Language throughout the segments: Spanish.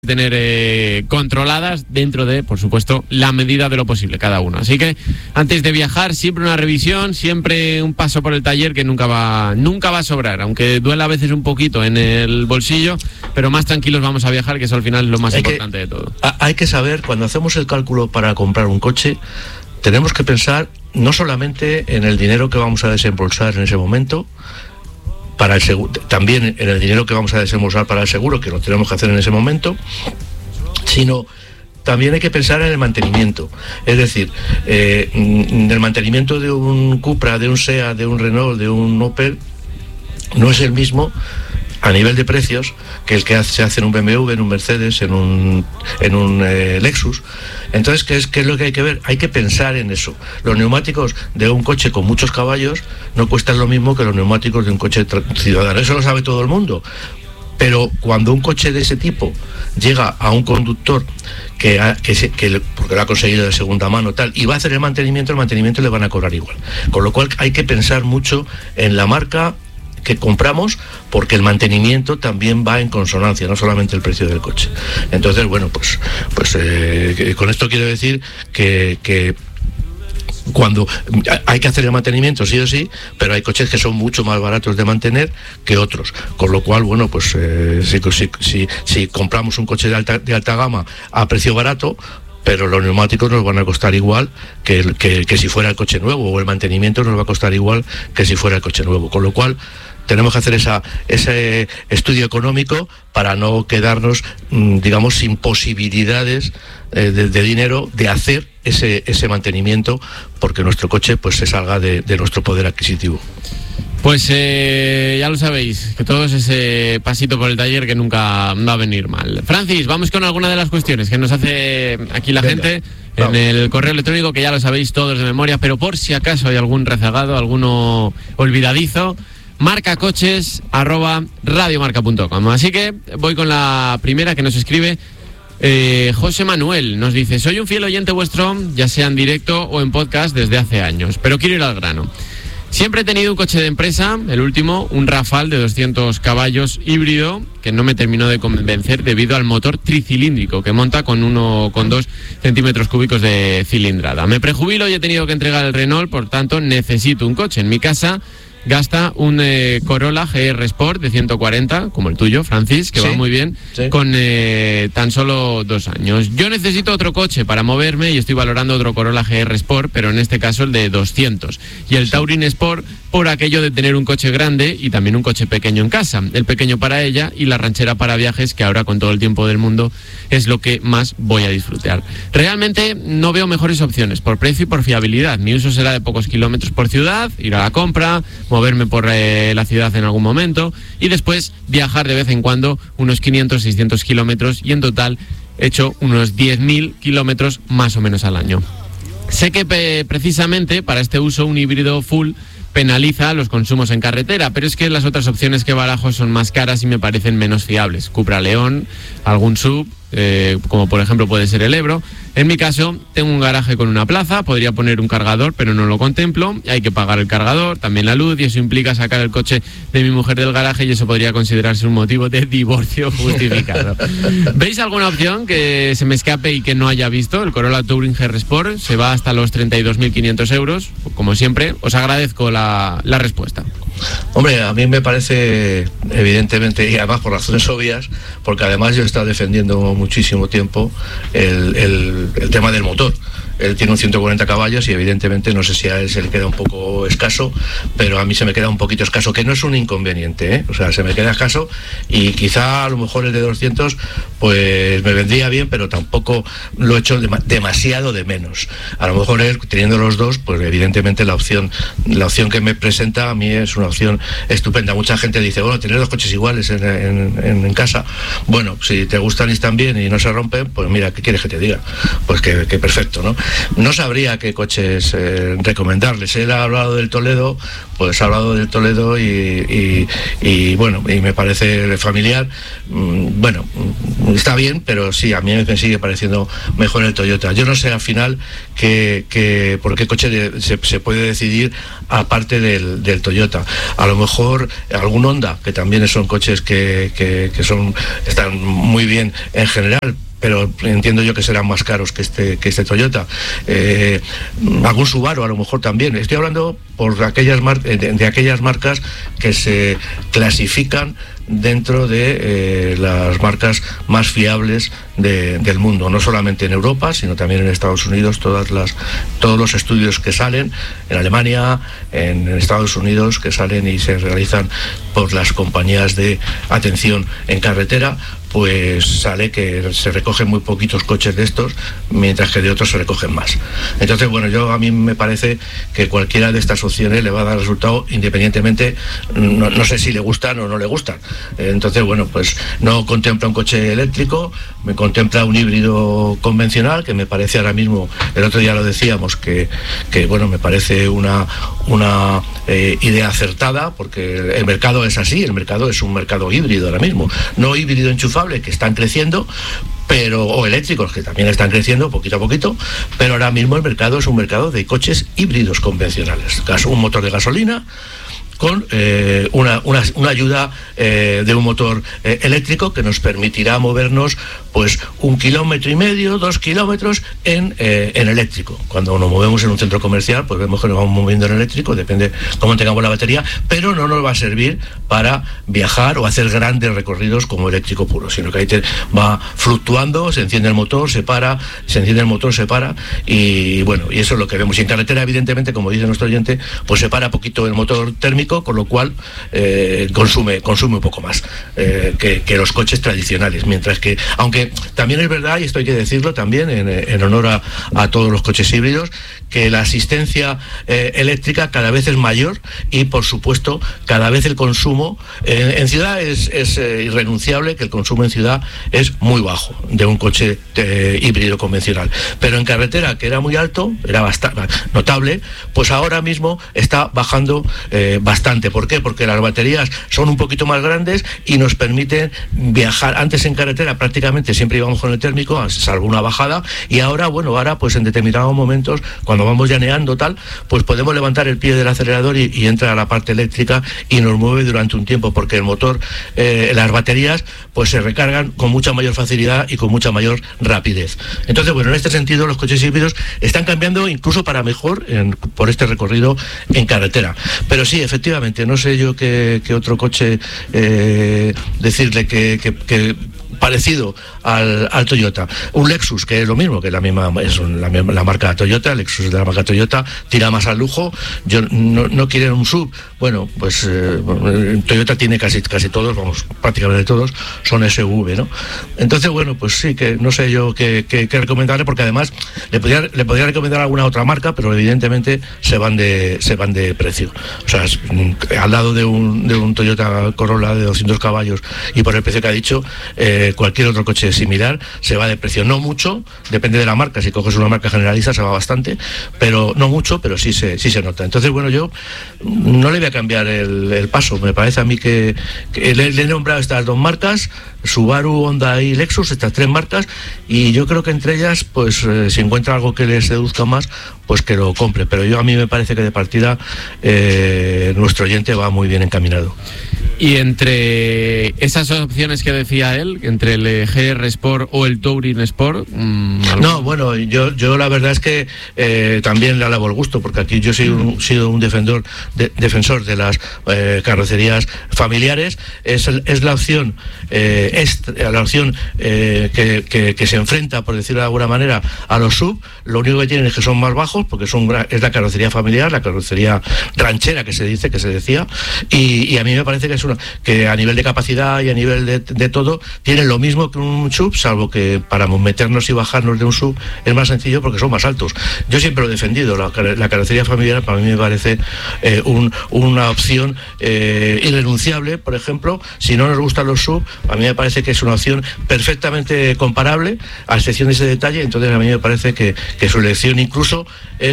tener controladas dentro de, por supuesto, la medida de lo posible cada uno. Así que antes de viajar, siempre una revisión, siempre un paso por el taller que nunca va a sobrar, aunque duela a veces un poquito en el bolsillo, pero más tranquilos vamos a viajar, que eso al final es lo más importante de todo. Hay que saber, cuando hacemos el cálculo para comprar un coche, tenemos que pensar no solamente en el dinero que vamos a desembolsar en ese momento, para el seguro, también en el dinero que vamos a desembolsar para el seguro, que lo tenemos que hacer en ese momento, sino también hay que pensar en el mantenimiento. Es decir, el mantenimiento de un Cupra, de un SEAT, de un Renault, de un Opel, no es el mismo a nivel de precios que el que se hace en un BMW, en un Mercedes, en un Lexus. Entonces, ¿qué es lo que hay que ver? Hay que pensar en eso. Los neumáticos de un coche con muchos caballos no cuestan lo mismo que los neumáticos de un coche ciudadano. Eso lo sabe todo el mundo. Pero cuando un coche de ese tipo llega a un conductor porque lo ha conseguido de segunda mano tal, y va a hacer el mantenimiento le van a cobrar igual. Con lo cual hay que pensar mucho en la marca que compramos, porque el mantenimiento también va en consonancia, no solamente el precio del coche. Entonces, bueno, pues con esto quiero decir que cuando hay que hacer el mantenimiento sí o sí, pero hay coches que son mucho más baratos de mantener que otros, con lo cual, bueno, pues si compramos un coche de alta gama a precio barato, pero los neumáticos nos van a costar igual que si fuera el coche nuevo, o el mantenimiento nos va a costar igual que si fuera el coche nuevo, con lo cual tenemos que hacer ese estudio económico para no quedarnos, digamos, sin posibilidades de dinero de hacer ese mantenimiento, porque nuestro coche pues se salga de nuestro poder adquisitivo. Pues ya lo sabéis, que todo es ese pasito por el taller que nunca va a venir mal. Francis, vamos con alguna de las cuestiones que nos hace aquí la gente en el correo electrónico, que ya lo sabéis todos de memoria, pero por si acaso hay algún rezagado, alguno olvidadizo, marcacoches@radiomarca.com. Así que voy con la primera que nos escribe José Manuel. Nos dice: soy un fiel oyente vuestro, ya sea en directo o en podcast, desde hace años, pero quiero ir al grano. Siempre he tenido un coche de empresa, el último, un Rafale de 200 caballos híbrido, que no me terminó de convencer debido al motor tricilíndrico que monta con 1,2 centímetros cúbicos de cilindrada. Me prejubilo y he tenido que entregar el Renault, por tanto necesito un coche. En mi casa gasta un Corolla GR Sport de 140, como el tuyo, Francis, que sí, va muy bien, sí, con tan solo 2 años. Yo necesito otro coche para moverme y estoy valorando otro Corolla GR Sport, pero en este caso el de 200. Y el Touring Sport, por aquello de tener un coche grande y también un coche pequeño en casa. El pequeño para ella y la ranchera para viajes, que ahora con todo el tiempo del mundo es lo que más voy a disfrutar. Realmente no veo mejores opciones por precio y por fiabilidad. Mi uso será de pocos kilómetros por ciudad, ir a la compra, moverme por la ciudad en algún momento y después viajar de vez en cuando unos 500-600 kilómetros, y en total he hecho unos 10.000 kilómetros más o menos al año. Sé que precisamente para este uso un híbrido full penaliza los consumos en carretera, pero es que las otras opciones que barajo son más caras y me parecen menos fiables. Cupra León, algún sub, como por ejemplo puede ser el Ebro. En mi caso, tengo un garaje con una plaza, podría poner un cargador, pero no lo contemplo. Hay que pagar el cargador, también la luz, y eso implica sacar el coche de mi mujer del garaje, y eso podría considerarse un motivo de divorcio justificado. ¿Veis alguna opción que se me escape y que no haya visto? El Corolla Touring GR Sport se va hasta los 32.500 euros. Como siempre, os agradezco la respuesta. Hombre, a mí me parece, evidentemente, y además por razones obvias, porque además yo he estado defendiendo muchísimo tiempo el tema del motor. Él tiene un 140 caballos y evidentemente no sé si a él se le queda un poco escaso, pero a mí se me queda un poquito escaso, que no es un inconveniente, ¿eh? O sea, se me queda escaso, y quizá a lo mejor el de 200 pues me vendría bien, pero tampoco lo he hecho demasiado de menos. A lo mejor él, teniendo los dos, pues evidentemente la opción que me presenta a mí es una opción estupenda. Mucha gente dice, bueno, tener 2 coches iguales en casa, bueno, si te gustan y están bien y no se rompen, pues mira, ¿qué quieres que te diga? Pues que perfecto, ¿no? No sabría qué coches recomendarles. Él ha hablado del Toledo, pues ha hablado del Toledo y bueno, y me parece familiar. Bueno, está bien, pero sí, a mí me sigue pareciendo mejor el Toyota. Yo no sé al final por qué coche se puede decidir aparte del Toyota. A lo mejor algún Honda, que también son coches que están muy bien en general, pero entiendo yo que serán más caros que este Toyota. Algún Subaru a lo mejor también. Estoy hablando por aquellas de aquellas marcas que se clasifican dentro de las marcas más fiables del mundo, no solamente en Europa, sino también en Estados Unidos. Todos los estudios que salen en Alemania, en Estados Unidos, que salen y se realizan por las compañías de atención en carretera, pues sale que se recogen muy poquitos coches de estos, mientras que de otros se recogen más. Entonces, bueno, a mí me parece que cualquiera de estas opciones le va a dar resultado, independientemente, no sé si le gustan o no le gustan. Entonces, bueno, pues no contempla un coche eléctrico, me contempla un híbrido convencional, que me parece ahora mismo, el otro día lo decíamos, que bueno, me parece una idea acertada, porque el mercado es así, el mercado es un mercado híbrido ahora mismo, no híbrido enchufable, que están creciendo, o eléctricos, que también están creciendo poquito a poquito, pero ahora mismo el mercado es un mercado de coches híbridos convencionales, un motor de gasolina con una ayuda de un motor eléctrico que nos permitirá movernos pues 1,5 kilómetros, 2 kilómetros en eléctrico. Cuando nos movemos en un centro comercial, pues vemos que nos vamos moviendo en eléctrico, depende cómo tengamos la batería, pero no nos va a servir para viajar o hacer grandes recorridos como eléctrico puro, sino que ahí va fluctuando, se enciende el motor, se para, se enciende el motor, se para, y bueno, y eso es lo que vemos. Y en carretera, evidentemente, como dice nuestro oyente, pues se para poquito el motor térmico, con lo cual consume un poco más que los coches tradicionales, mientras que, aunque también es verdad, y esto hay que decirlo también en honor a todos los coches híbridos, que la asistencia eléctrica cada vez es mayor y, por supuesto, cada vez el consumo en ciudad es irrenunciable, que el consumo en ciudad es muy bajo de un coche híbrido convencional, pero en carretera, que era muy alto, era bastante notable, pues ahora mismo está bajando bastante. ¿Por qué? Porque las baterías son un poquito más grandes y nos permiten viajar. Antes en carretera prácticamente siempre íbamos con el térmico, salvo una bajada, y ahora pues en determinados momentos, cuando vamos llaneando tal, pues podemos levantar el pie del acelerador y entra a la parte eléctrica y nos mueve durante un tiempo, porque el motor, las baterías, pues se recargan con mucha mayor facilidad y con mucha mayor rapidez. Entonces, bueno, en este sentido los coches híbridos están cambiando incluso para mejor por este recorrido en carretera. Pero sí, efectivamente, no sé yo qué otro coche decirle que parecido al Toyota. Un Lexus, que es lo mismo, que es la marca Toyota. Lexus de la marca Toyota, tira más al lujo. Yo no quieren un SUV. Bueno, pues Toyota tiene casi todos, prácticamente todos son SUV, ¿no? Entonces, bueno, pues sí, que no sé yo qué recomendarle, porque además le podría recomendar alguna otra marca, pero evidentemente se van de precio. O sea, al lado de un Toyota Corolla de 200 caballos y por el precio que ha dicho, cualquier otro coche similar se va de precio. No mucho, depende de la marca. Si coges una marca generalista se va bastante, pero no mucho, pero sí se nota. Entonces, bueno, yo no le voy a cambiar el paso. Me parece a mí que le he nombrado estas dos marcas, Subaru, Honda y Lexus, estas tres marcas, y yo creo que entre ellas, pues si encuentra algo que le seduzca más, pues que lo compre. Pero a mí me parece que de partida nuestro oyente va muy bien encaminado. Y entre esas opciones que decía él, entre el GR Sport o el Touring Sport... No, bueno, yo la verdad es que también le alabo el gusto, porque aquí yo he sido un defensor de las carrocerías familiares. Es la opción, que se enfrenta, por decirlo de alguna manera, a los SUV. Lo único que tienen es que son más bajos, porque es la carrocería familiar, la carrocería ranchera que se decía, y a mí me parece que es que a nivel de capacidad y a nivel de todo tienen lo mismo que un SUV, salvo que para meternos y bajarnos de un SUV es más sencillo porque son más altos. Yo siempre lo he defendido, la carrocería familiar para mí me parece una opción irrenunciable. Por ejemplo, si no nos gustan los SUV, a mí me parece que es una opción perfectamente comparable, a excepción de ese detalle. Entonces a mí me parece que su elección incluso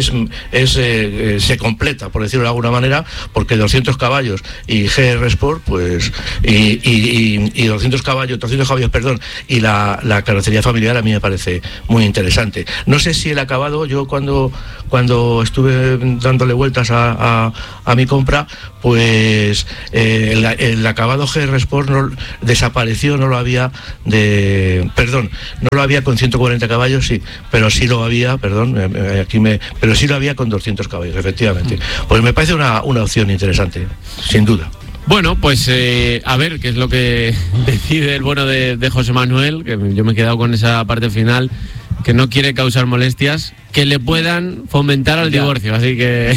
se completa, por decirlo de alguna manera, porque 200 caballos y GR Sport, pues y 200 caballos, perdón, y la carrocería familiar a mí me parece muy interesante. No sé si el acabado, yo cuando estuve dándole vueltas a mi compra, pues el acabado GR Sport desapareció, no lo había con 140 caballos, sí, pero sí lo había, pero sí lo había con 200 caballos, efectivamente. Pues me parece una opción interesante, sin duda. Bueno, pues a ver qué es lo que decide el bueno de José Manuel, que yo me he quedado con esa parte final, que no quiere causar molestias que le puedan fomentar al divorcio, así que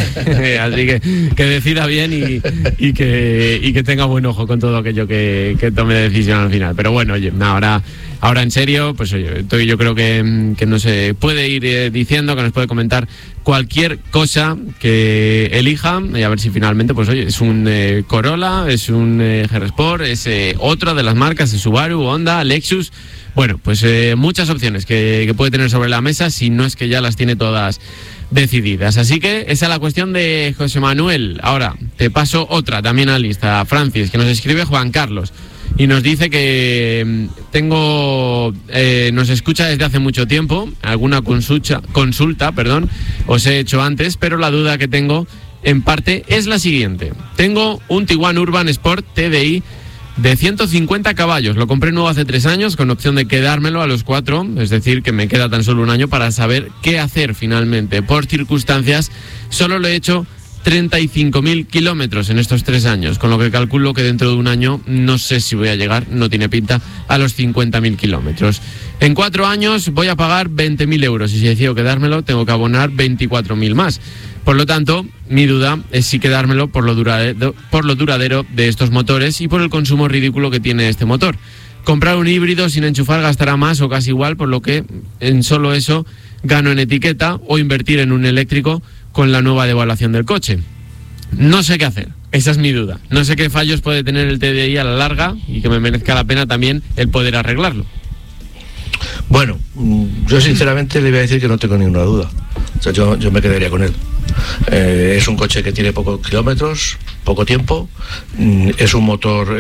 decida bien y que tenga buen ojo con todo aquello que tome decisión al final. Pero bueno, oye, ahora en serio, pues oye, yo creo que nos puede ir diciendo, que nos puede comentar cualquier cosa que elija, y a ver si finalmente, pues oye, es un Corolla, es un GR Sport, es otra de las marcas, es Subaru, Honda, Lexus. Bueno, pues muchas opciones que puede tener sobre la mesa, si no es que ya las tiene todas decididas. Así que esa es la cuestión de José Manuel. Ahora te paso otra también a la lista, Francis, que nos escribe Juan Carlos y nos dice que nos escucha desde hace mucho tiempo. Alguna consulta, os he hecho antes, pero la duda que tengo en parte es la siguiente. Tengo un Tiguan Urban Sport TDI de 150 caballos, lo compré nuevo hace 3 años con opción de quedármelo a los 4, es decir, que me queda tan solo un año para saber qué hacer finalmente. Por circunstancias, solo lo he hecho 35.000 kilómetros en estos 3 años, con lo que calculo que dentro de un año no sé si voy a llegar, no tiene pinta, a los 50.000 kilómetros. En 4 años voy a pagar 20.000 euros y si decido quedármelo tengo que abonar 24.000 más. Por lo tanto, mi duda es si quedármelo por lo duradero de estos motores y por el consumo ridículo que tiene este motor. Comprar un híbrido sin enchufar gastará más o casi igual, por lo que en solo eso gano en etiqueta, o invertir en un eléctrico con la nueva devaluación del coche. No sé qué hacer, esa es mi duda. No sé qué fallos puede tener el TDI a la larga y que me merezca la pena también el poder arreglarlo. Bueno, yo sinceramente le voy a decir que no tengo ninguna duda. O sea, yo me quedaría con él. Es un coche que tiene pocos kilómetros, poco tiempo, es un motor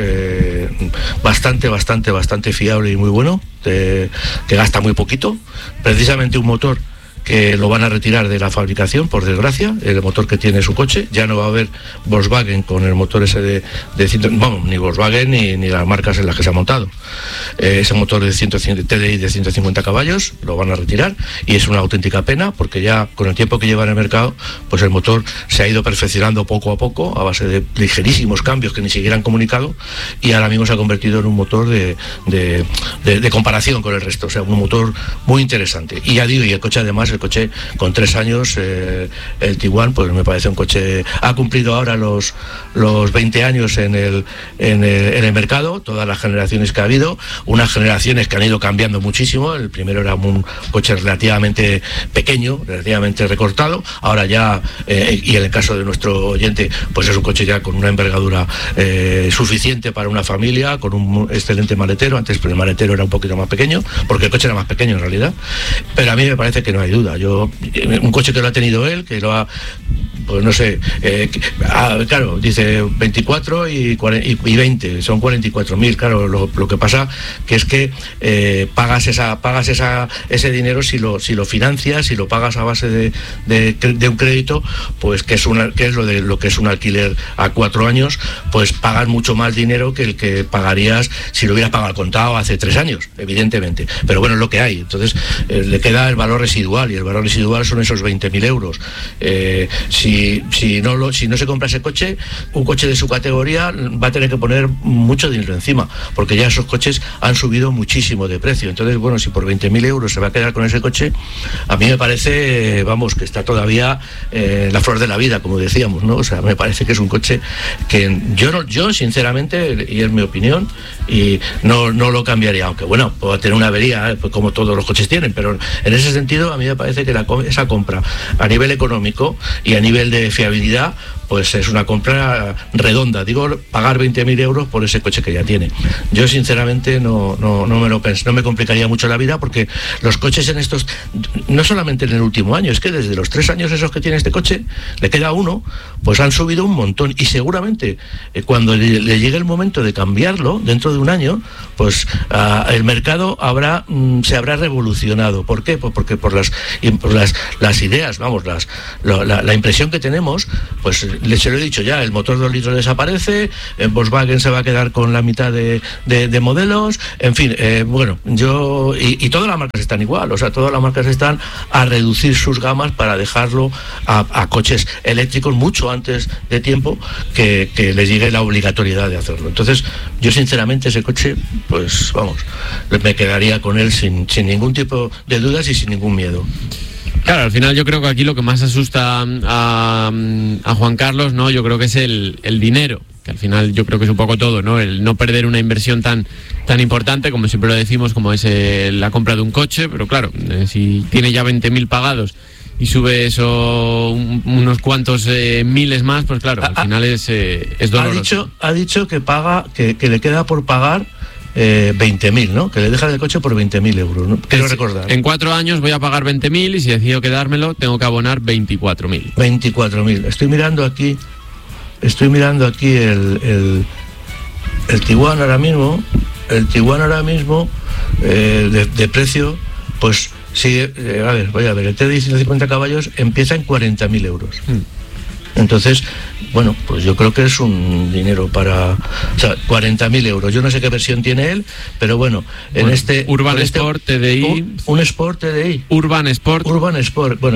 bastante fiable y muy bueno, que gasta muy poquito, precisamente un motor que lo van a retirar de la fabricación, por desgracia, el motor que tiene su coche. Ya no va a haber Volkswagen con el motor ese ni Volkswagen ni las marcas en las que se ha montado. Ese motor de TDI de 150 caballos lo van a retirar, y es una auténtica pena, porque ya con el tiempo que lleva en el mercado, pues el motor se ha ido perfeccionando poco a poco a base de ligerísimos cambios que ni siquiera han comunicado, y ahora mismo se ha convertido en un motor de comparación con el resto. O sea, un motor muy interesante. Y ya digo, y el coche además, el coche con 3 años, el Tiguan, pues me parece un coche, ha cumplido ahora los 20 años en el mercado, todas las generaciones que ha habido, unas generaciones que han ido cambiando muchísimo. El primero era un coche relativamente pequeño, relativamente recortado, ahora ya, y en el caso de nuestro oyente, pues es un coche ya con una envergadura suficiente para una familia, con un excelente maletero. Antes el maletero era un poquito más pequeño, porque el coche era más pequeño en realidad, pero a mí me parece que no hay duda. Un coche que lo ha tenido él, que lo ha, pues no sé, claro, dice 24 y 20, son 44.000, claro. Lo que pasa que es que pagas ese dinero si lo financias, si lo pagas a base de un crédito, pues que es lo que es un alquiler a 4 años, pues pagas mucho más dinero que el que pagarías si lo hubieras pagado al contado hace 3 años, evidentemente. Pero bueno, es lo que hay. Entonces le queda el valor residual, y el valor residual son esos 20.000 euros. Si si no se compra ese coche, un coche de su categoría va a tener que poner mucho dinero encima, porque ya esos coches han subido muchísimo de precio. Entonces, bueno, si por 20.000 euros se va a quedar con ese coche, a mí me parece, vamos, que está todavía la flor de la vida, como decíamos, ¿no? O sea, me parece que es un coche que yo sinceramente, y es mi opinión, y no lo cambiaría, aunque bueno, puede tener una avería, pues como todos los coches tienen, pero en ese sentido a mí me parece que esa compra a nivel económico y a nivel de fiabilidad, pues es una compra redonda. Digo, pagar 20.000 euros por ese coche que ya tiene. Yo sinceramente no me complicaría mucho la vida, porque los coches en estos, no solamente en el último año, es que desde los 3 años esos que tiene este coche, le queda uno, pues han subido un montón, y seguramente cuando le llegue el momento de cambiarlo, dentro de un año, pues el mercado se habrá revolucionado. ¿Por qué? Pues porque por las ideas, vamos, la impresión que tenemos, pues se lo he dicho ya, el motor 2 litros desaparece, Volkswagen se va a quedar con la mitad de modelos, en fin, bueno, y todas las marcas están igual, o sea, todas las marcas están a reducir sus gamas para dejarlo a coches eléctricos mucho antes de tiempo que les llegue la obligatoriedad de hacerlo. Entonces, yo sinceramente ese coche, pues vamos, me quedaría con él sin ningún tipo de dudas y sin ningún miedo. Claro, al final yo creo que aquí lo que más asusta a Juan Carlos, ¿no? Yo creo que es el dinero, que al final yo creo que es un poco todo, ¿no? El no perder una inversión tan importante, como siempre lo decimos, como es la compra de un coche, pero claro, si tiene ya 20.000 pagados y sube eso unos cuantos miles más, pues claro, al final es doloroso. Ha dicho que le queda por pagar 20.000, ¿no? Que le deja el coche por 20.000 euros, ¿no? Quiero recordar. En 4 años voy a pagar 20.000 y si decido quedármelo tengo que abonar 24.000. 24.000. Estoy mirando aquí el Tiguan ahora mismo. El Tiguan ahora mismo de precio, pues sí, voy a ver, el TDI 150 caballos empieza en 40.000 euros. Entonces, bueno, pues yo creo que es un dinero para... O sea, 40.000 euros. Yo no sé qué versión tiene él, pero bueno, en este... Urban Sport TDI... Un Sport TDI. Urban Sport. Bueno,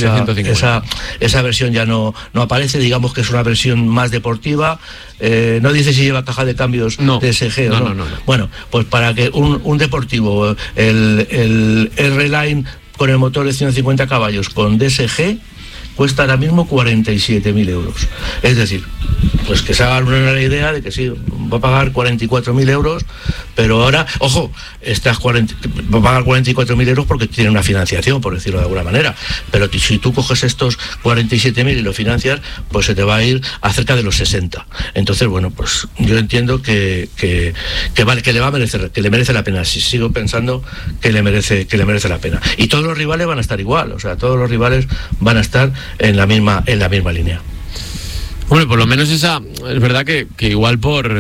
esa versión ya no aparece, digamos que es una versión más deportiva. No dice si lleva caja de cambios DSG o no. Bueno, pues para que un deportivo, el R-Line con el motor de 150 caballos con DSG, cuesta ahora mismo 47.000 euros. Es decir, pues que se hagan una idea de que sí, va a pagar 44.000 euros, pero ahora, ojo, va a pagar 44.000 euros porque tiene una financiación, por decirlo de alguna manera, pero si tú coges estos 47.000 y lo financias, pues se te va a ir a cerca de los 60. Entonces, bueno, pues yo entiendo que vale, que le merece la pena. Si sigo pensando que le merece la pena. Y todos los rivales van a estar igual, o sea, todos los rivales van a estar en la misma línea. Bueno, por lo menos es verdad que igual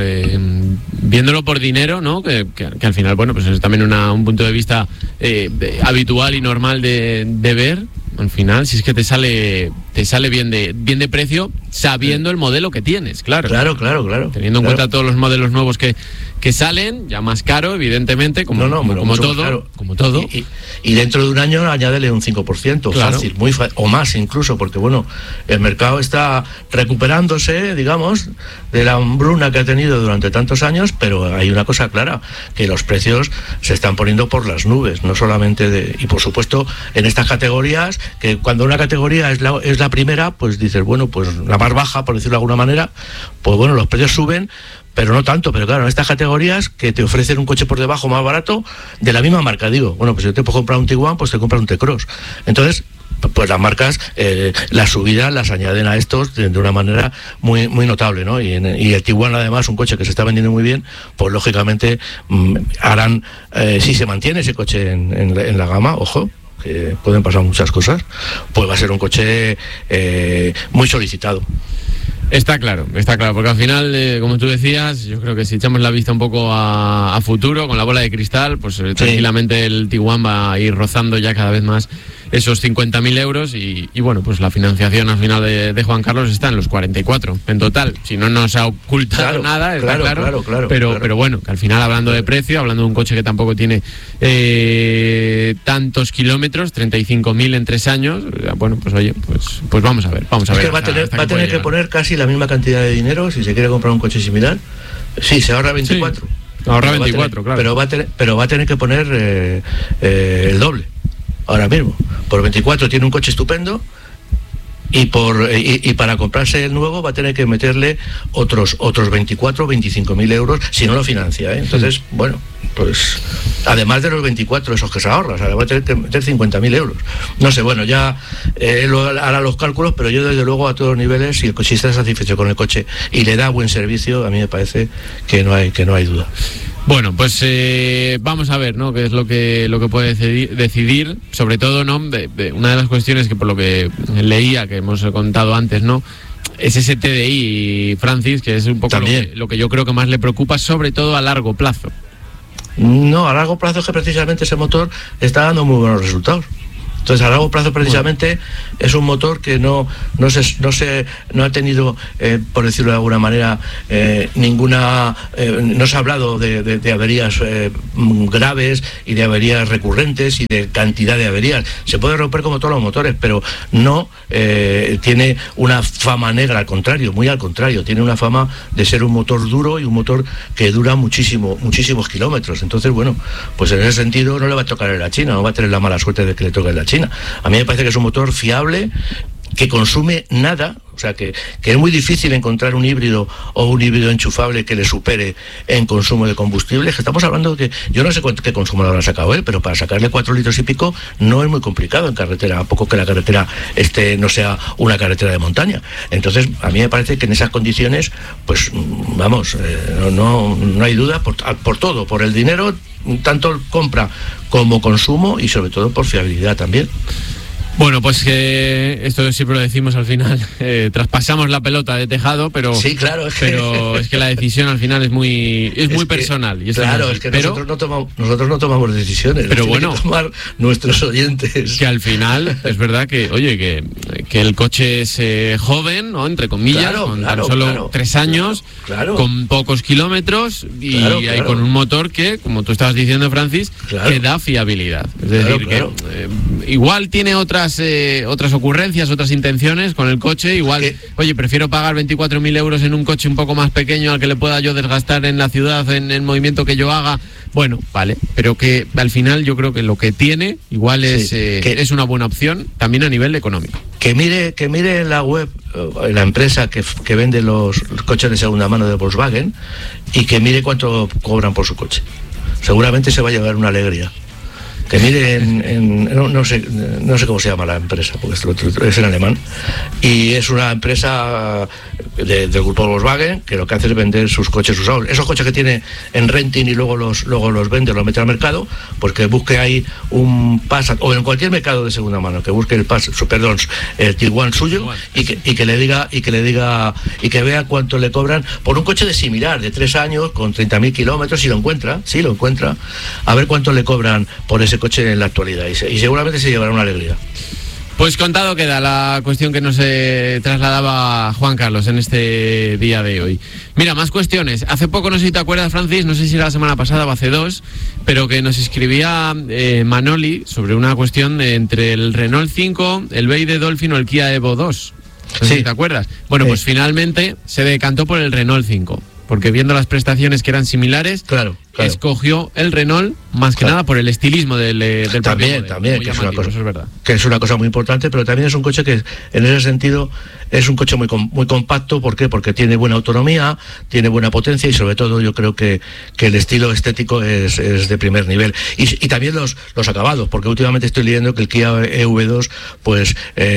viéndolo por dinero, ¿no? Que al final, bueno, pues es también un punto de vista habitual y normal de ver. Al final, si es que te sale bien de precio, sabiendo el modelo que tienes, claro. Claro. Teniendo en cuenta todos los modelos nuevos que salen, ya más caro, evidentemente, como todo. Claro. Como todo. Y dentro de un año añádele un 5%, claro. Fácil, muy fácil, o más incluso, porque bueno, el mercado está recuperándose, digamos, de la hambruna que ha tenido durante tantos años, pero hay una cosa clara, que los precios se están poniendo por las nubes, no solamente y por supuesto en estas categorías, que cuando una categoría es la primera, pues dices, bueno, pues la más baja, por decirlo de alguna manera, pues bueno, los precios suben, pero no tanto. Pero claro, en estas categorías que te ofrecen un coche por debajo más barato, de la misma marca, digo, bueno, pues si yo te puedo comprar un Tiguan, pues te compras un T-Cross. Entonces, pues las marcas, las subidas las añaden a estos de una manera muy, muy notable, ¿no? Y el Tiguan, además, un coche que se está vendiendo muy bien, pues lógicamente harán, si se mantiene ese coche en la gama, ojo, que pueden pasar muchas cosas, pues va a ser un coche muy solicitado. Está claro, porque al final, como tú decías, yo creo que si echamos la vista un poco a futuro, con la bola de cristal, pues tranquilamente el Tiguan va a ir rozando ya cada vez más esos 50.000 euros y bueno, pues la financiación al final de Juan Carlos está en los 44 en total. Si no nos ha ocultado nada, está claro. Pero bueno, que al final, hablando de precio, hablando de un coche que tampoco tiene tantos kilómetros, 35.000 en 3 años, bueno, pues oye, pues vamos a ver. Es que va a tener que poner casi la misma cantidad de dinero si se quiere comprar un coche similar. Sí, se ahorra 24. Sí, ahorra 24, claro. Pero va a tener que poner el doble. Ahora mismo. Por 24 tiene un coche estupendo. Y para comprarse el nuevo va a tener que meterle otros 24 o 25.000 euros si no lo financia, ¿eh? Entonces, bueno, pues además de los 24 esos que se ahorra, o sea, va a tener que meter 50.000 euros. No sé, bueno, ya él hará los cálculos, pero yo desde luego a todos los niveles, si el cochista está satisfecho con el coche y le da buen servicio, a mí me parece que no hay duda. Bueno, pues vamos a ver, ¿no? Qué es lo que puede decidir, sobre todo, ¿no? Una de las cuestiones que por lo que leía, que hemos contado antes, ¿no? Es ese TDI, Francis, que es un poco lo que yo creo que más le preocupa, sobre todo a largo plazo. No, a largo plazo es que precisamente ese motor está dando muy buenos resultados. Entonces, a largo plazo, precisamente, es un motor que no ha tenido, por decirlo de alguna manera, no se ha hablado de averías graves y de averías recurrentes y de cantidad de averías. Se puede romper como todos los motores, pero no tiene una fama negra, al contrario, muy al contrario. Tiene una fama de ser un motor duro y un motor que dura muchísimos kilómetros. Entonces, bueno, pues en ese sentido no le va a tocar en la China, no va a tener la mala suerte de que le toque en la China. A mí me parece que es un motor fiable, que consume nada, o sea que es muy difícil encontrar un híbrido o un híbrido enchufable que le supere en consumo de combustible. Que estamos hablando de que yo no sé qué consumo le habrá sacado él, pero para sacarle 4 litros y pico no es muy complicado en carretera, a poco que la carretera no sea una carretera de montaña. Entonces a mí me parece que en esas condiciones, pues vamos, no hay duda por todo, por el dinero, tanto compra como consumo y sobre todo por fiabilidad también. Bueno, pues que esto siempre lo decimos al final, traspasamos la pelota de tejado, pero sí, claro, pero es que la decisión al final es muy personal. Y claro, es que nosotros no tomamos decisiones, pero bueno, tomar nuestros oyentes. Que al final es verdad que, oye, que el coche es joven, ¿no? Entre comillas, con tan solo 3 años, con pocos kilómetros y con un motor que, como tú estabas diciendo, Francis, que da fiabilidad. Es decir, que igual tiene otras ocurrencias, otras intenciones con el coche, igual, oye, prefiero pagar 24.000 euros en un coche un poco más pequeño al que le pueda yo desgastar en la ciudad, en el movimiento que yo haga, bueno, vale, pero que al final yo creo que lo que tiene igual es una buena opción también a nivel económico. Que mire en la web, en la empresa que vende los coches de segunda mano de Volkswagen, y que mire cuánto cobran por su coche. Seguramente se va a llevar una alegría. Que mire no sé cómo se llama la empresa, porque es en alemán, y es una empresa del grupo Volkswagen que lo que hace es vender sus coches usados. Esos coches que tiene en renting y luego los vende, los mete al mercado, pues que busque ahí un Passat, o en cualquier mercado de segunda mano, que busque el Tiguan suyo, y que le diga y que vea cuánto le cobran por un coche de similar, de 3 años, con 30.000 kilómetros, si lo encuentra, a ver cuánto le cobran por ese coche en la actualidad, y seguramente se llevará una alegría. Pues contado queda la cuestión que nos trasladaba Juan Carlos en este día de hoy. Mira, más cuestiones. Hace poco, no sé si te acuerdas, Francis, no sé si era la semana pasada o hace 2, pero que nos escribía Manoli sobre una cuestión entre el Renault 5, el BYD Dolphin o el Kia Evo 2. No sé si te acuerdas. Bueno, pues finalmente se decantó por el Renault 5. Porque viendo las prestaciones que eran similares, escogió el Renault más que nada por el estilismo del también, que es una cosa muy importante, pero también es un coche que en ese sentido es un coche muy compacto. ¿Por qué? Porque tiene buena autonomía, tiene buena potencia y sobre todo yo creo que el estilo estético es de primer nivel. Y también los acabados, porque últimamente estoy leyendo que el Kia EV2 pues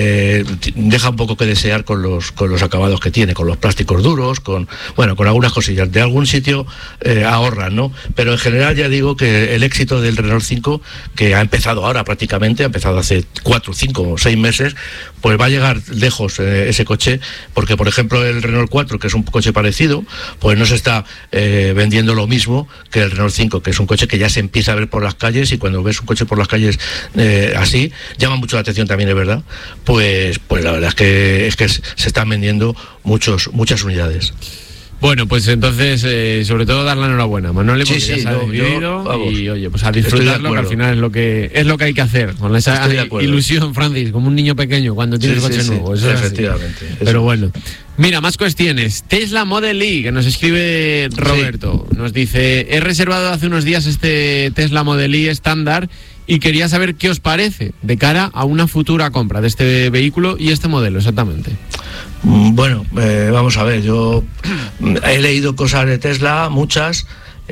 deja un poco que desear con los acabados que tiene, con los plásticos duros, con algunas cosillas. De algún sitio ahorran, ¿no? Pero en general ya digo que el éxito del Renault 5, que ha empezado ahora prácticamente, ha empezado hace 4, 5 o 6 meses, pues va a llegar lejos ese coche, porque por ejemplo el Renault 4, que es un coche parecido, pues no se está vendiendo lo mismo que el Renault 5, que es un coche que ya se empieza a ver por las calles, y cuando ves un coche por las calles así, llama mucho la atención también, es verdad, pues la verdad es que se están vendiendo muchas unidades. Bueno, pues entonces, sobre todo dar la enhorabuena, Manuel, porque ya se ha decidido y oye, pues a disfrutarlo, que al final es lo que hay que hacer, con esa ilusión, Francis, como un niño pequeño cuando tiene el coche nuevo. Eso efectivamente. Eso. Pero bueno. Mira, más cuestiones. Tesla Model Y, que nos escribe Roberto. Sí. Nos dice, he reservado hace unos días este Tesla Model Y estándar y quería saber qué os parece de cara a una futura compra de este vehículo y este modelo exactamente. Bueno, vamos a ver, yo he leído cosas de Tesla, muchas.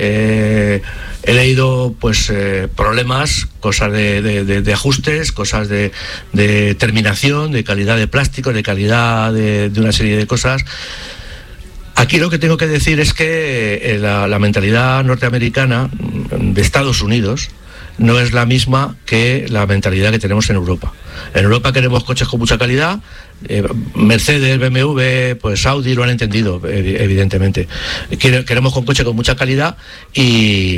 He leído pues problemas, cosas de ajustes, cosas de terminación, de calidad de plástico, de calidad de una serie de cosas. Aquí lo que tengo que decir es que la mentalidad norteamericana de Estados Unidos no es la misma que la mentalidad que tenemos en Europa. En Europa queremos coches con mucha calidad. Mercedes, BMW, pues Audi lo han entendido, evidentemente. Queremos un coche con mucha calidad y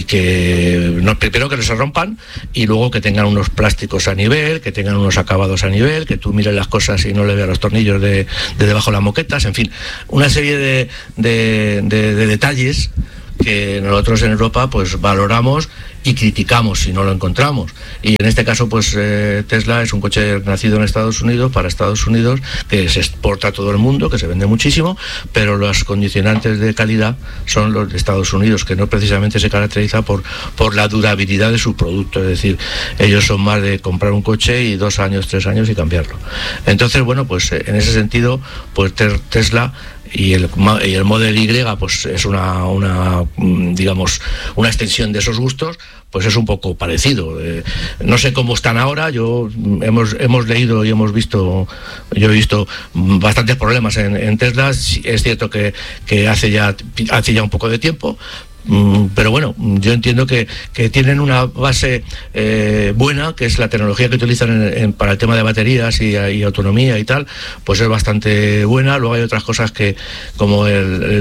que primero que no se rompan y luego que tengan unos plásticos a nivel, que tengan unos acabados a nivel, que tú mires las cosas y no le veas los tornillos de debajo de las moquetas, en fin, una serie de detalles que nosotros en Europa pues valoramos y criticamos si no lo encontramos. Y en este caso pues Tesla es un coche nacido en Estados Unidos, para Estados Unidos, que se exporta a todo el mundo, que se vende muchísimo, pero los condicionantes de calidad son los de Estados Unidos, que no precisamente se caracteriza por la durabilidad de su producto. Es decir, ellos son más de comprar un coche y 2 años, 3 años y cambiarlo. Entonces, bueno, pues en ese sentido, pues Tesla y el Model Y pues es una digamos una extensión de esos gustos, pues es un poco parecido. No sé cómo están ahora. Hemos leído y hemos visto, yo he visto bastantes problemas en Tesla. Es cierto que hace ya un poco de tiempo. Pero bueno, yo entiendo que tienen una base buena, que es la tecnología que utilizan para el tema de baterías y autonomía y tal, pues es bastante buena. Luego hay otras cosas que, como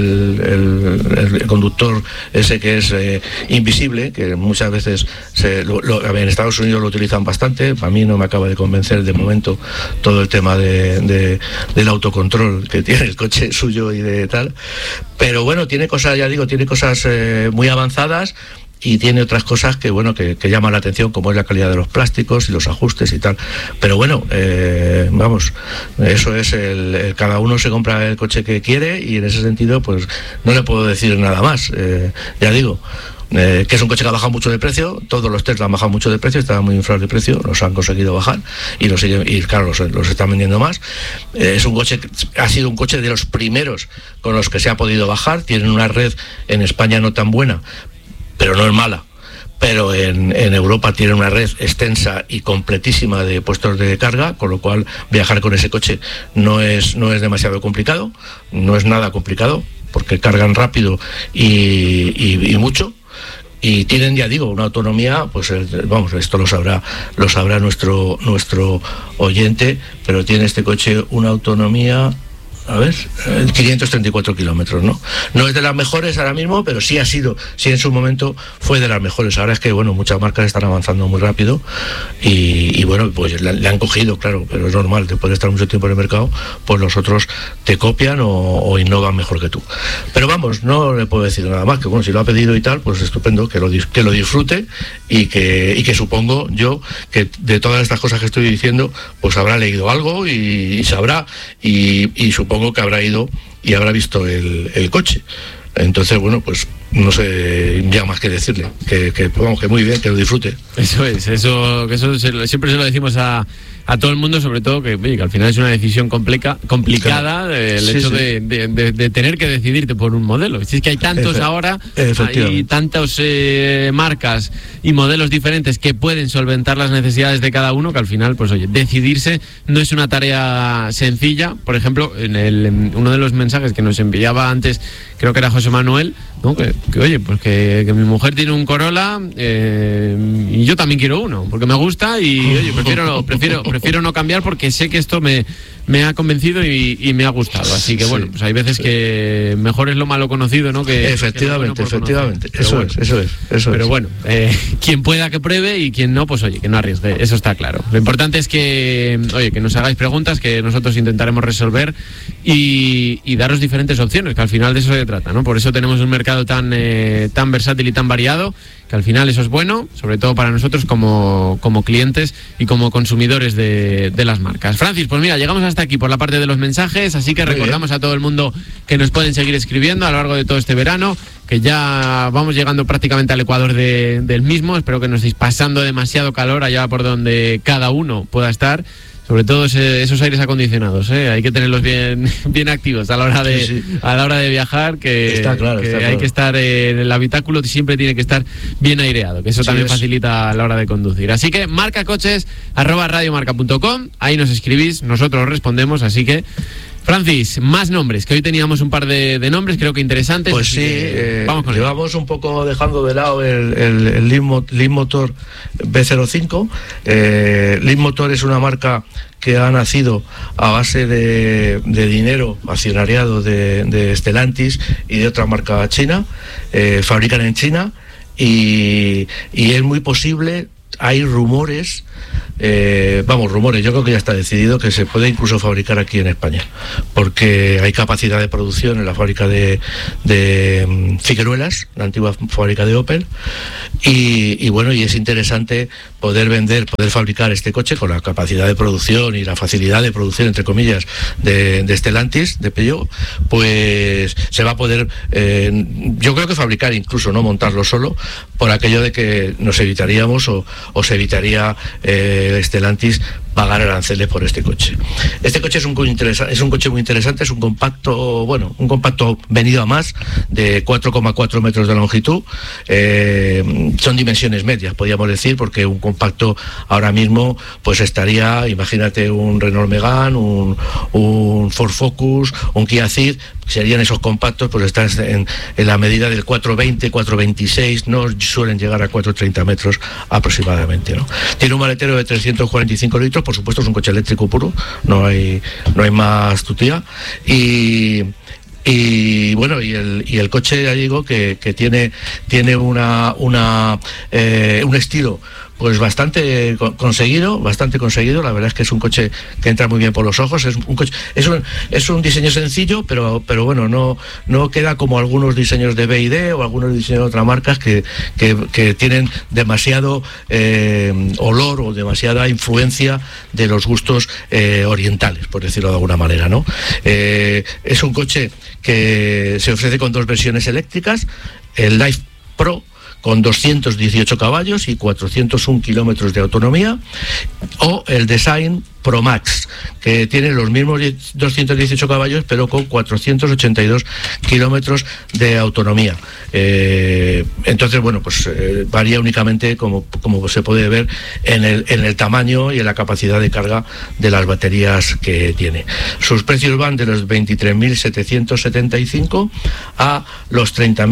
el conductor ese que es invisible, que muchas veces en Estados Unidos lo utilizan bastante. A mí no me acaba de convencer de momento todo el tema del autocontrol que tiene el coche suyo y de tal. Pero bueno, tiene cosas, ya digo, muy avanzadas y tiene otras cosas que bueno que llaman la atención, como es la calidad de los plásticos y los ajustes y tal. Pero bueno, vamos, eso es cada uno se compra el coche que quiere y en ese sentido pues no le puedo decir nada más. Ya digo, que es un coche que ha bajado mucho de precio. Todos los Tesla han bajado mucho de precio, estaban muy inflados de precio, los han conseguido bajar y los están vendiendo más. Es un coche, ha sido un coche de los primeros con los que se ha podido bajar. Tienen una red en España no tan buena, pero no es mala. Pero en Europa tienen una red extensa y completísima de puestos de carga, con lo cual viajar con ese coche no es demasiado complicado, no es nada complicado, porque cargan rápido y mucho. Y tienen, ya digo, una autonomía, pues vamos, esto lo sabrá nuestro oyente, pero tiene este coche una autonomía, a ver, 534 kilómetros, ¿no? No es de las mejores ahora mismo, pero sí en su momento fue de las mejores. Ahora es que, bueno, muchas marcas están avanzando muy rápido y bueno, pues le han cogido, claro, pero es normal, después de estar mucho tiempo en el mercado, pues los otros te copian o innovan mejor que tú. Pero vamos, no le puedo decir nada más, que bueno, si lo ha pedido y tal, pues estupendo, que lo disfrute y que supongo yo que de todas estas cosas que estoy diciendo, pues habrá leído algo y sabrá y supongo que habrá ido y habrá visto el coche. Entonces, bueno, pues no sé ya más que decirle, que vamos, que muy bien, que lo disfrute. Eso siempre se lo decimos a todo el mundo, sobre todo que al final es una decisión complicada, claro. El hecho de tener que decidirte por un modelo. Si es que hay tantos ahora, hay tantas marcas y modelos diferentes que pueden solventar las necesidades de cada uno, que al final, pues oye, decidirse no es una tarea sencilla. Por ejemplo, en uno de los mensajes que nos enviaba antes, creo que era José Manuel, ¿no? que oye, pues que mi mujer tiene un Corolla y yo también quiero uno, porque me gusta y oye, prefiero prefiero no cambiar porque sé que esto me ha convencido y me ha gustado. Así que bueno, pues hay veces que mejor es lo malo conocido, ¿no? Efectivamente. Eso es. Pero bueno, quien pueda que pruebe y quien no, pues oye, que no arriesgue. Eso está claro. Lo importante es que, oye, que nos hagáis preguntas que nosotros intentaremos resolver y daros diferentes opciones, que al final de eso se trata, ¿no? Por eso tenemos un mercado tan versátil y tan variado, que al final eso es bueno, sobre todo para nosotros como clientes y como consumidores de las marcas. Francis, pues mira, llegamos hasta aquí por la parte de los mensajes, así que recordamos a todo el mundo que nos pueden seguir escribiendo a lo largo de todo este verano, que ya vamos llegando prácticamente al ecuador del mismo. Espero que no estéis pasando demasiado calor allá por donde cada uno pueda estar. Sobre todo esos aires acondicionados, hay que tenerlos bien activos a la hora de viajar, que está claro. Hay que estar en el habitáculo, siempre tiene que estar bien aireado, que eso también facilita a la hora de conducir. Así que marcacoches@radiomarca.com, ahí nos escribís, nosotros os respondemos, así que Francis, más nombres, que hoy teníamos un par de nombres, creo que interesantes. Pues sí, vamos con llevamos un poco dejando de lado el Leapmotor B05. Leapmotor es una marca que ha nacido a base de dinero accionariado de Stellantis y de otra marca china. Fabrican en China y es muy posible. Hay rumores, yo creo que ya está decidido que se puede incluso fabricar aquí en España, porque hay capacidad de producción en la fábrica de Figueruelas, la antigua fábrica de Opel, y bueno, y es interesante poder fabricar este coche con la capacidad de producción y la facilidad de producción, entre comillas, de Stellantis, de Peugeot. Pues se va a poder, yo creo que fabricar incluso, no montarlo solo, por aquello de que nos evitaríamos o se evitaría Stellantis pagar aranceles por este coche. Este coche es un coche muy interesante, es un compacto venido a más, de 4,4 metros de longitud. Son dimensiones medias, podríamos decir, porque un compacto ahora mismo pues estaría, imagínate, un Renault Megane, un Ford Focus, un Kia Ceed, serían esos compactos, pues están en la medida del 4,20, 4,26, no suelen llegar a 4,30 metros aproximadamente, ¿no? Tiene un maletero de 345 litros, por supuesto es un coche eléctrico puro, no hay más tutía, y bueno, y el coche, ya digo, que tiene un estilo pues bastante conseguido. La verdad es que es un coche que entra muy bien por los ojos. Es un diseño sencillo, pero bueno, no queda como algunos diseños de BYD o algunos diseños de otras marcas que tienen demasiado olor o demasiada influencia de los gustos orientales, por decirlo de alguna manera, ¿no? Es un coche que se ofrece con dos versiones eléctricas: el Life Pro con 218 caballos y 401 kilómetros de autonomía, o el Design Pro Max, que tiene los mismos 218 caballos pero con 482 kilómetros de autonomía. Entonces, bueno, pues varía únicamente, como se puede ver, en el tamaño y en la capacidad de carga de las baterías que tiene. Sus precios van de los 23.775 a los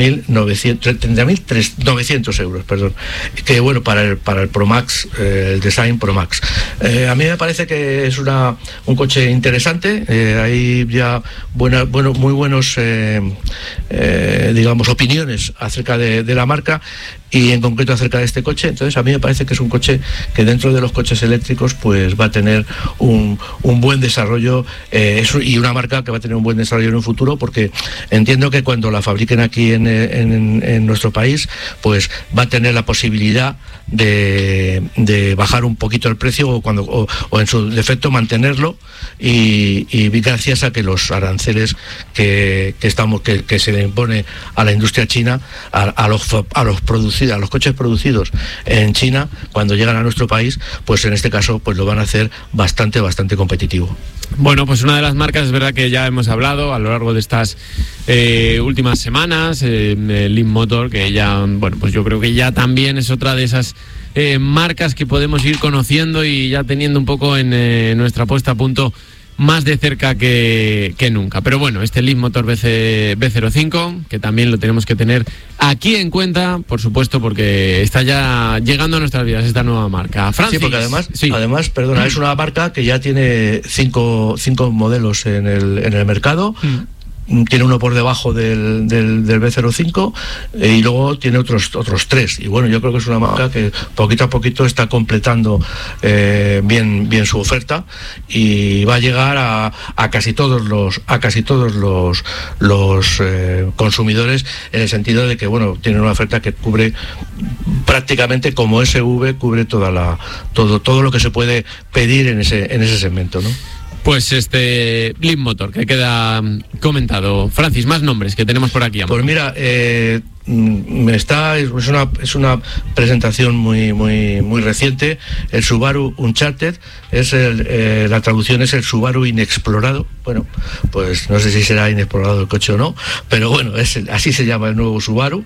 30.900 euros, perdón. Que bueno, para el Pro Max, el Design Pro Max. A mí me parece que es un coche interesante. Hay ya muy buenos digamos, opiniones acerca de la marca y en concreto acerca de este coche. Entonces a mí me parece que es un coche que dentro de los coches eléctricos pues va a tener un buen desarrollo, y una marca que va a tener un buen desarrollo en un futuro, porque entiendo que cuando la fabriquen aquí en nuestro país pues va a tener la posibilidad de bajar un poquito el precio o en su defecto mantenerlo, y gracias a que los aranceles que se le impone a la industria china, a los coches producidos en China, cuando llegan a nuestro país, pues en este caso pues lo van a hacer bastante competitivo. Bueno, pues una de las marcas, es verdad que ya hemos hablado a lo largo de estas últimas semanas, Leapmotor, que ya, bueno, pues yo creo que ya también es otra de esas marcas que podemos ir conociendo y ya teniendo un poco en nuestra puesta a punto más de cerca que nunca. Pero bueno, este Leapmotor B05, que también lo tenemos que tener aquí en cuenta, por supuesto, porque está ya llegando a nuestras vidas esta nueva marca. Francis, sí, porque además, perdona, es una marca que ya tiene cinco modelos en el mercado. Tiene uno por debajo del B05 y luego tiene otros 3, y bueno, yo creo que es una marca que poquito a poquito está completando bien su oferta y va a llegar a casi todos los consumidores, en el sentido de que bueno, tiene una oferta que cubre prácticamente, como SV, cubre todo lo que se puede pedir en ese segmento, ¿no? Pues este Leapmotor que queda comentado. Francis, más nombres que tenemos por aquí. Pues mira, es una presentación muy reciente. El Subaru Uncharted, la traducción es el Subaru inexplorado. Bueno, pues no sé si será inexplorado el coche o no, pero bueno, así se llama el nuevo Subaru.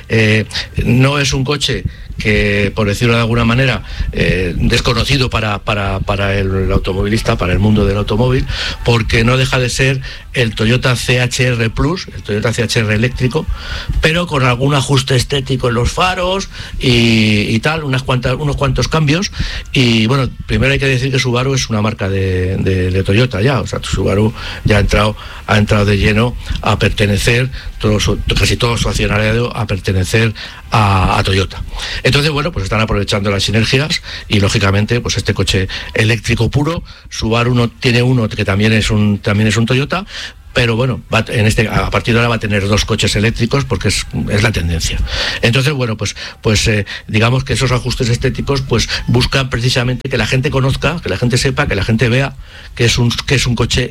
No es un coche que, por decirlo de alguna manera, desconocido para el automovilista, para el mundo del automóvil, porque no deja de ser el Toyota CHR Plus, el Toyota CHR eléctrico, pero con algún ajuste estético en los faros y tal, unos cuantos cambios. Y bueno, primero hay que decir que Subaru es una marca de Toyota ya, o sea, Subaru ya ha entrado de lleno a pertenecer, casi todo su accionariado a pertenecer a Toyota. Entonces, bueno, pues están aprovechando las sinergias y lógicamente, pues este coche eléctrico puro, Subaru tiene uno que también es un Toyota, pero bueno, a partir de ahora va a tener 2 coches eléctricos porque es la tendencia. Entonces, bueno, pues digamos que esos ajustes estéticos pues buscan precisamente que la gente conozca, que la gente sepa, que la gente vea que es un coche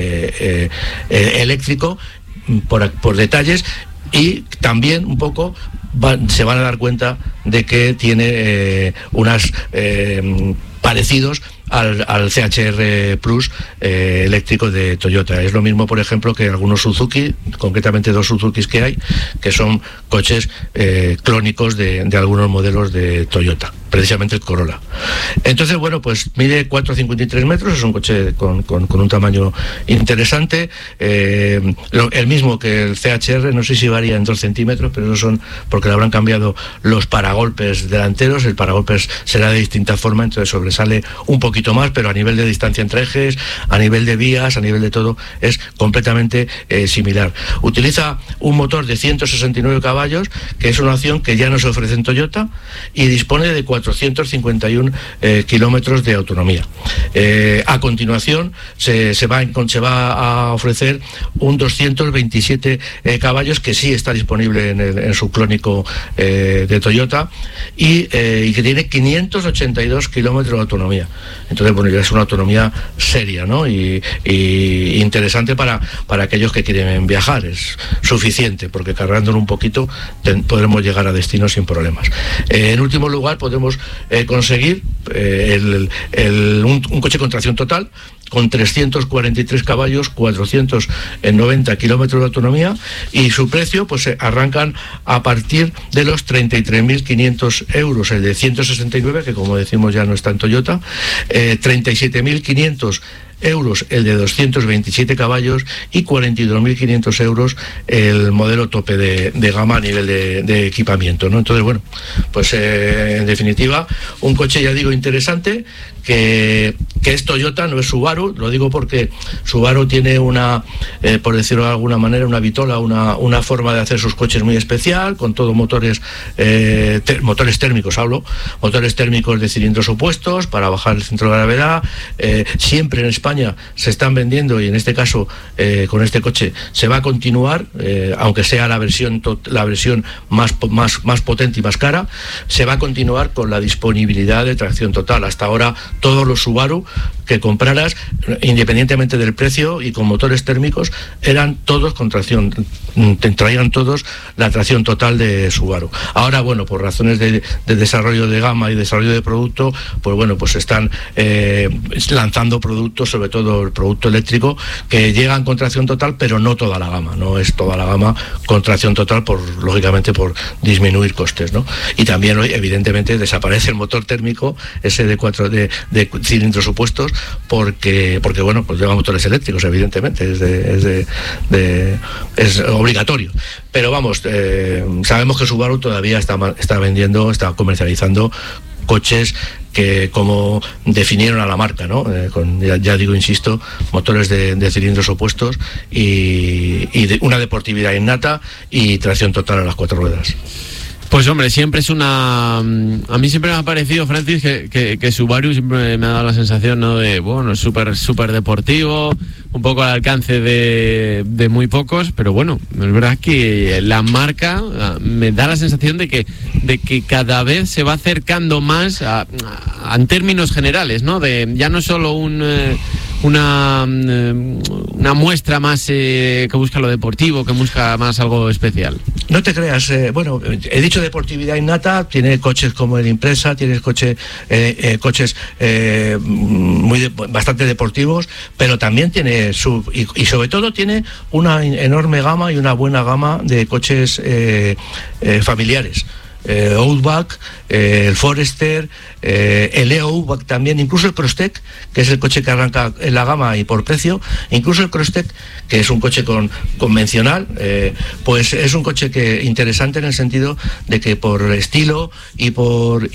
eléctrico por detalles, y también un poco se van a dar cuenta de que tiene unas parecidos al CHR Plus eléctrico de Toyota. Es lo mismo, por ejemplo, que algunos Suzuki, concretamente 2 Suzukis que hay, que son coches clónicos de algunos modelos de Toyota, precisamente el Corolla. Entonces, bueno, pues mide 4,53 metros, es un coche con un tamaño interesante, el mismo que el CHR, no sé si varía en 2 centímetros, pero eso son porque le habrán cambiado los paragolpes delanteros. El paragolpes será de distinta forma, entonces sobresale un poquito más, pero a nivel de distancia entre ejes, a nivel de vías, a nivel de todo, es completamente similar. Utiliza un motor de 169 caballos, que es una opción que ya no se ofrece en Toyota, y dispone de 451 kilómetros de autonomía. A continuación se va a ofrecer un 227 caballos, que sí está disponible en su clónico de Toyota, y que tiene 582 kilómetros de autonomía. Entonces, bueno, ya es una autonomía seria, ¿no? Y interesante para aquellos que quieren viajar. Es suficiente, porque cargándolo un poquito podremos llegar a destino sin problemas. En último lugar, podemos conseguir un coche con tracción total, con 343 caballos, 490 kilómetros de autonomía, y su precio pues arrancan a partir de los 33.500 euros, el de 169, que como decimos ya no está en Toyota, 37.500 euros el de 227 caballos y 42.500 euros el modelo tope de gama a nivel de equipamiento, ¿no? Entonces, bueno, pues en definitiva, un coche, ya digo, interesante, que es Toyota, no es Subaru. Lo digo porque Subaru tiene por decirlo de alguna manera, una vitola, una forma de hacer sus coches muy especial, con todo motores térmicos, motores térmicos de cilindros opuestos para bajar el centro de gravedad. Siempre en España se están vendiendo, y en este caso con este coche se va a continuar, aunque sea la versión más potente y más cara, se va a continuar con la disponibilidad de tracción total. Hasta ahora todos los Subaru que compraras, independientemente del precio y con motores térmicos, eran todos con tracción, traían todos la tracción total de Subaru. Ahora, bueno, por razones de desarrollo de gama y desarrollo de producto, pues bueno, pues están lanzando productos, sobre todo el producto eléctrico, que llegan con tracción total, pero no toda la gama, no es toda la gama con tracción total, lógicamente por disminuir costes, ¿no? Y también, evidentemente, desaparece el motor térmico, ese de cilindros opuestos, porque bueno, pues lleva motores eléctricos, evidentemente, es obligatorio. Pero vamos, sabemos que Subaru todavía está comercializando coches que, como definieron a la marca, ¿no? Con, ya digo, insisto, motores de cilindros opuestos y una deportividad innata y tracción total a las 4 ruedas. Pues hombre, siempre es una... A mí siempre me ha parecido, Francis, que Subaru siempre me ha dado la sensación, ¿no? De, bueno, súper deportivo, un poco al alcance de muy pocos, pero bueno, es verdad que la marca me da la sensación de que cada vez se va acercando más en términos generales, ¿no? De ya no solo una muestra más que busca lo deportivo, que busca más algo especial. No te creas, bueno, he dicho deportividad innata, tiene coches como el Impreza, tiene coches bastante deportivos, pero también tiene y sobre todo tiene una enorme gama y una buena gama de coches familiares. Outback, el Forester, el Outback también, incluso el Crosstech, que es el coche que arranca en la gama y por precio, incluso el Crosstech, que es un coche convencional, pues es un coche que interesante en el sentido de que por estilo y por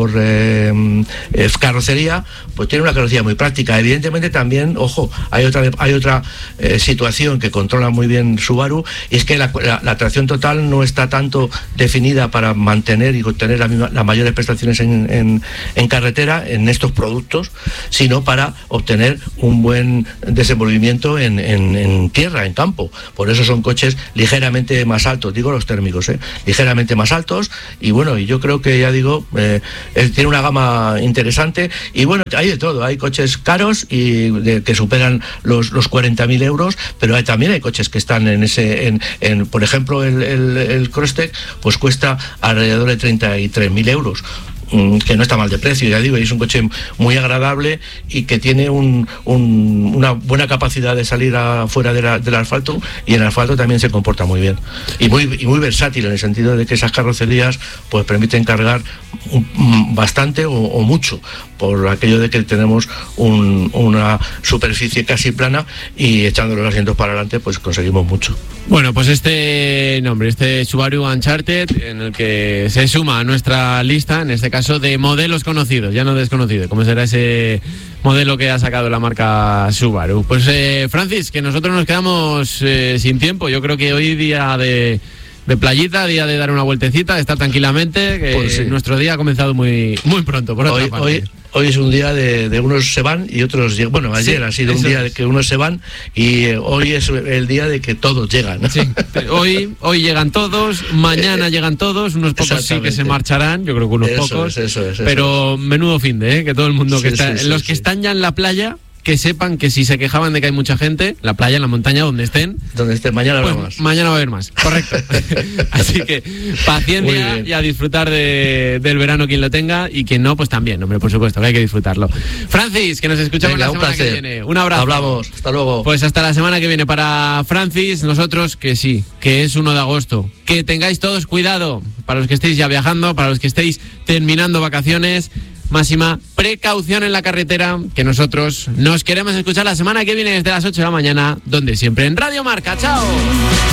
carrocería, pues tiene una carrocería muy práctica. Evidentemente también, ojo, hay otra situación que controla muy bien Subaru, y es que la tracción total no está tanto definida para mantener y obtener las mayores prestaciones en carretera en estos productos, sino para obtener un buen desenvolvimiento en tierra, en campo. Por eso son coches ligeramente más altos, digo los térmicos, ligeramente más altos, y bueno, y yo creo que, ya digo, tiene una gama interesante, y bueno, hay de todo, hay coches caros y que superan los 40.000 euros, pero también hay coches que están por ejemplo, el Crosstech, pues cuesta alrededor de 33.000 euros, que no está mal de precio, ya digo, y es un coche muy agradable y que tiene una buena capacidad de salir afuera del asfalto, y en el asfalto también se comporta muy bien y muy versátil, en el sentido de que esas carrocerías pues permiten cargar bastante o mucho, por aquello de que tenemos una superficie casi plana, y echando los asientos para adelante pues conseguimos mucho. Bueno, pues este Subaru Uncharted, en el que se suma a nuestra lista, en este caso, de modelos conocidos, ya no desconocidos, como será ese modelo que ha sacado la marca Subaru. Pues Francis, que nosotros nos quedamos sin tiempo. Yo creo que hoy día de playita, día de dar una vueltecita, de estar tranquilamente, que pues sí, nuestro día ha comenzado muy pronto, por otra parte. Hoy es un día de unos se van y otros llegan. Bueno, ayer ha sido un día de que unos se van, y hoy es el día de que todos llegan, ¿no? Sí. Hoy llegan todos, mañana llegan todos, unos pocos sí que se marcharán, yo creo que unos pocos. Pero menudo fin de, que todo el mundo que está, los que están ya en la playa, que sepan que si se quejaban de que hay mucha gente, la playa, en la montaña, donde estén, mañana pues habrá más. Mañana va a haber más, correcto. Así que paciencia y a disfrutar del verano quien lo tenga, y quien no, pues también, hombre, por supuesto, que hay que disfrutarlo. Francis, que nos escuchamos la semana que viene. Un abrazo. Hablamos, hasta luego. Pues hasta la semana que viene para Francis, nosotros que sí, que es 1 de agosto. Que tengáis todos cuidado, para los que estéis ya viajando, para los que estéis terminando vacaciones. Máxima precaución en la carretera, que nosotros nos queremos escuchar la semana que viene desde las 8 de la mañana, donde siempre, en Radio Marca. ¡Chao!